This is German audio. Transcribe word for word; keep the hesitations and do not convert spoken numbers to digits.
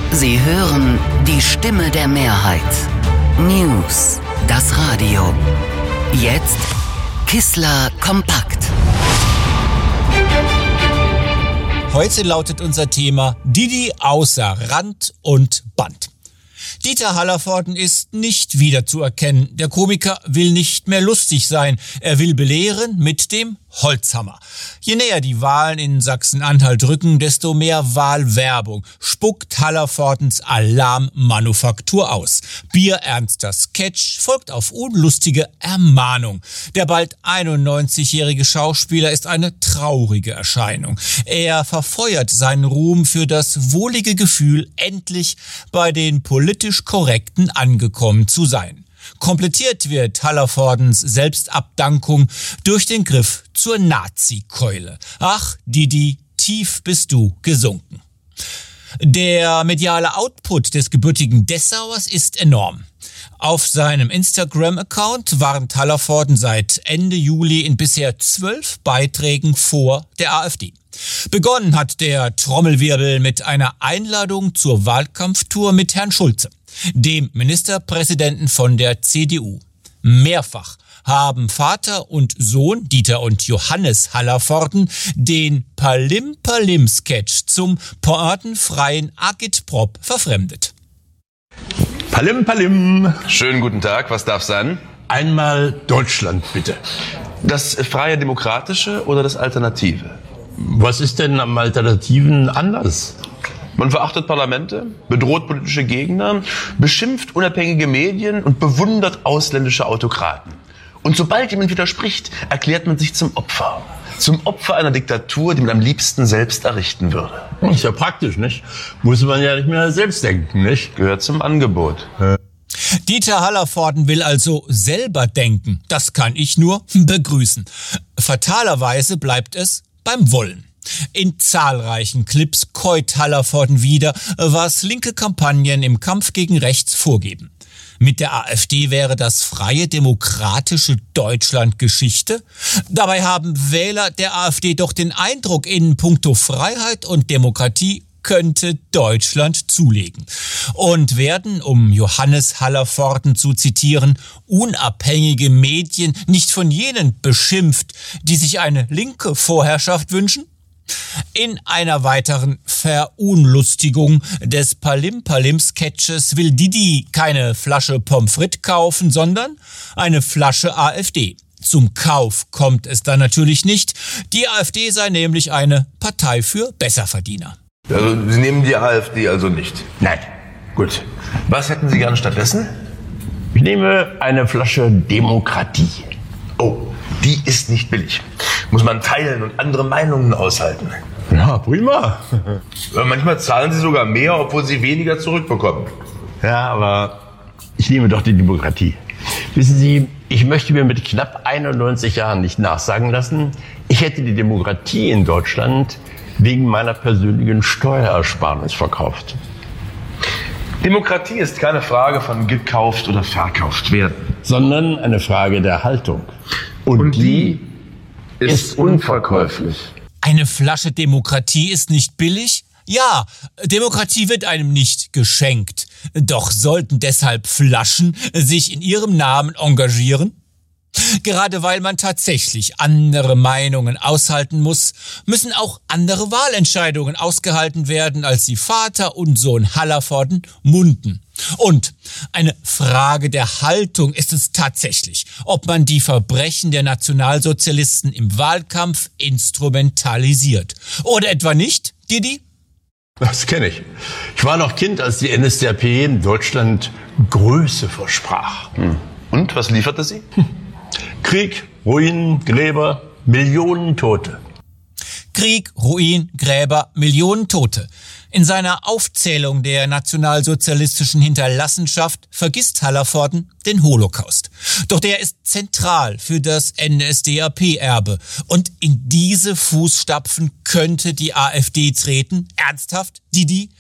Sie hören die Stimme der Mehrheit. News, das Radio. Jetzt Kissler kompakt. Heute lautet unser Thema Didi außer Rand und Band. Dieter Hallervorden ist nicht wiederzuerkennen. Der Komiker will nicht mehr lustig sein. Er will belehren mit dem Holzhammer. Je näher die Wahlen in Sachsen-Anhalt rücken, desto mehr Wahlwerbung spuckt Hallervordens Alarmmanufaktur aus. Bierernster Sketch folgt auf unlustige Ermahnung. Der bald einundneunzigjährige Schauspieler ist eine traurige Erscheinung. Er verfeuert seinen Ruhm für das wohlige Gefühl, endlich bei den politisch Korrekten angekommen zu sein. Komplettiert wird Hallervordens Selbstabdankung durch den Griff zur Nazi-Keule. Ach, Didi, tief bist du gesunken. Der mediale Output des gebürtigen Dessauers ist enorm. Auf seinem Instagram-Account warnt Hallervorden seit Ende Juli in bisher zwölf Beiträgen vor der AfD. Begonnen hat der Trommelwirbel mit einer Einladung zur Wahlkampftour mit Herrn Schulze, dem Ministerpräsidenten von der C D U. Mehrfach haben Vater und Sohn Dieter und Johannes Hallervorden den Palim-Palim-Sketch zum pointenfreien Agitprop verfremdet. Palim, Palim. Schönen guten Tag, was darf sein? Einmal Deutschland, bitte. Das freie Demokratische oder das Alternative? Was ist denn am Alternativen anders? Man verachtet Parlamente, bedroht politische Gegner, beschimpft unabhängige Medien und bewundert ausländische Autokraten. Und sobald jemand widerspricht, erklärt man sich zum Opfer. Zum Opfer einer Diktatur, die man am liebsten selbst errichten würde. Ist ja praktisch, nicht? Muss man ja nicht mehr selbst denken, nicht? Gehört zum Angebot. Dieter Hallervorden will also selber denken. Das kann ich nur begrüßen. Fatalerweise bleibt es beim Wollen. In zahlreichen Clips käut Hallervorden wieder, was linke Kampagnen im Kampf gegen rechts vorgeben. Mit der AfD wäre das freie demokratische Deutschland Geschichte. Dabei haben Wähler der AfD doch den Eindruck, in puncto Freiheit und Demokratie könnte Deutschland zulegen. Und werden, um Johannes Hallervorden zu zitieren, unabhängige Medien nicht von jenen beschimpft, die sich eine linke Vorherrschaft wünschen? In einer weiteren Verunlustigung des Palim-Palim-Sketches will Didi keine Flasche Pommes frites kaufen, sondern eine Flasche AfD. Zum Kauf kommt es dann natürlich nicht. Die AfD sei nämlich eine Partei für Besserverdiener. Also, Sie nehmen die AfD also nicht? Nein. Gut. Was hätten Sie gerne stattdessen? Ich nehme eine Flasche Demokratie. Oh, die ist nicht billig. Muss man teilen und andere Meinungen aushalten. Ja, prima. Manchmal zahlen Sie sogar mehr, obwohl Sie weniger zurückbekommen. Ja, aber ich nehme doch die Demokratie. Wissen Sie, ich möchte mir mit knapp einundneunzig Jahren nicht nachsagen lassen, ich hätte die Demokratie in Deutschland wegen meiner persönlichen Steuerersparnis verkauft. Demokratie ist keine Frage von gekauft oder verkauft werden, sondern eine Frage der Haltung. Und, Und die ist, ist unverkäuflich. Eine Flasche Demokratie ist nicht billig? Ja, Demokratie wird einem nicht geschenkt. Doch sollten deshalb Flaschen sich in ihrem Namen engagieren? Gerade weil man tatsächlich andere Meinungen aushalten muss, müssen auch andere Wahlentscheidungen ausgehalten werden, als sie Vater und Sohn Hallervorden munden. Und eine Frage der Haltung ist es tatsächlich, ob man die Verbrechen der Nationalsozialisten im Wahlkampf instrumentalisiert. Oder etwa nicht, Didi? Das kenne ich. Ich war noch Kind, als die N S D A P in Deutschland Größe versprach. Und was lieferte sie? Krieg, Ruinen, Gräber, Millionen Tote. Krieg, Ruin, Gräber, Millionen Tote. In seiner Aufzählung der nationalsozialistischen Hinterlassenschaft vergisst Hallervorden den Holocaust. Doch der ist zentral für das N S D A P-Erbe. Und in diese Fußstapfen könnte die AfD treten. Ernsthaft, Didi?